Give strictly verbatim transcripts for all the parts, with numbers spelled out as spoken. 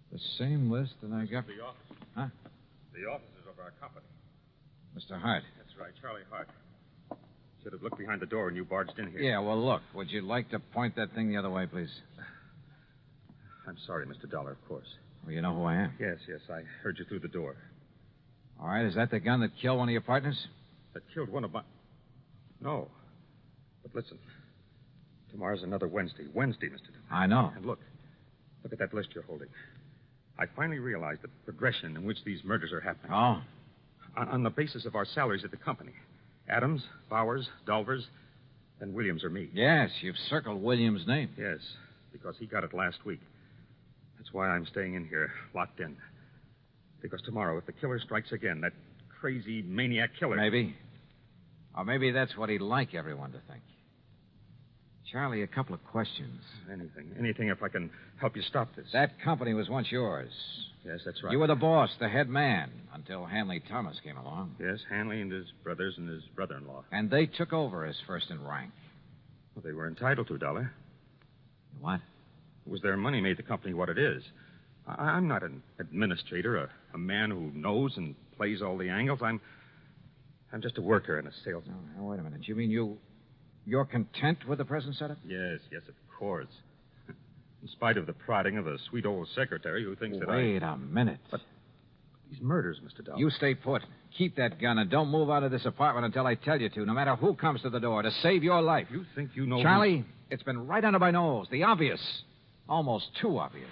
The same list that I got. The office. Huh? The offices of our company. Mister Hart. That's right, Charlie Hart. Should have looked behind the door when you barged in here. Yeah, well, look. Would you like to point that thing the other way, please? I'm sorry, Mister Dollar, of course. Well, you know who I am. Yes, yes, I heard you through the door. All right, is that the gun that killed one of your partners? That killed one of my... No. But listen. Tomorrow's another Wednesday. Wednesday, Mister Dollar. I know. And look. Look at that list you're holding. I finally realized the progression in which these murders are happening. Oh? On, on the basis of our salaries at the company. Adams, Bowers, Dolvers, and Williams or me. Yes, you've circled Williams' name. Yes, because he got it last week. That's why I'm staying in here, locked in. Because tomorrow, if the killer strikes again, that crazy maniac killer... Maybe. Or maybe that's what he'd like everyone to think. Charlie, a couple of questions. Anything. Anything if I can help you stop this. That company was once yours. Yes, that's right. You were the boss, the head man, until Hanley Thomas came along. Yes, Hanley and his brothers and his brother-in-law. And they took over as first in rank. Well, they were entitled to, Dollar. What? It was their money made the company what it is. I- I'm not an administrator, a, a man who knows and plays all the angles. I'm I'm just a worker and a salesman. Oh, now, wait a minute. You mean you... You're content with the present setup? Yes, yes, of course. In spite of the prodding of a sweet old secretary who thinks that I... Wait a minute. But these murders, Mister Dollar. You stay put. Keep that gun and don't move out of this apartment until I tell you to, no matter who comes to the door, to save your life. You think you know... Charlie, who... it's been right under my nose. The obvious. Almost too obvious.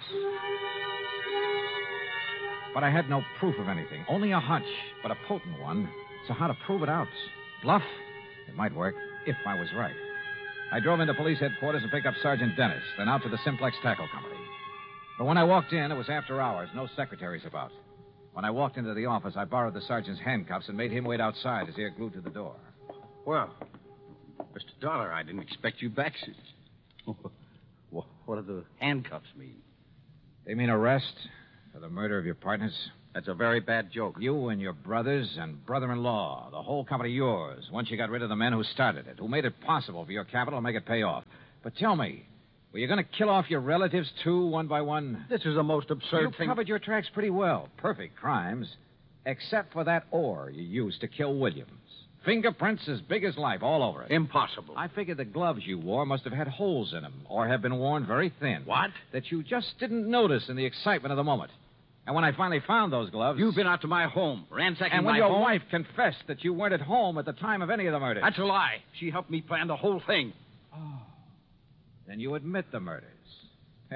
But I had no proof of anything. Only a hunch, but a potent one. So how to prove it out? Bluff? It might work, if I was right. I drove into police headquarters and picked up Sergeant Dennis, then out to the Simplex Tackle Company. But when I walked in, it was after hours, no secretaries about. When I walked into the office, I borrowed the sergeant's handcuffs and made him wait outside, his ear glued to the door. Well, Mister Dollar, I didn't expect you back. What do the handcuffs mean? They mean arrest for the murder of your partners. That's a very bad joke. You and your brothers and brother-in-law, the whole company yours, once you got rid of the men who started it, who made it possible for your capital to make it pay off. But tell me, were you going to kill off your relatives, too, one by one? This is the most absurd you thing... You covered your tracks pretty well. Perfect crimes. Except for that ore you used to kill Williams. Fingerprints as big as life all over it. Impossible. I figured the gloves you wore must have had holes in them, or have been worn very thin. What? That you just didn't notice in the excitement of the moment. And when I finally found those gloves... You've been out to my home, ransacking my home... And when your home... wife confessed that you weren't at home at the time of any of the murders... That's a lie. She helped me plan the whole thing. Oh. Then you admit the murders.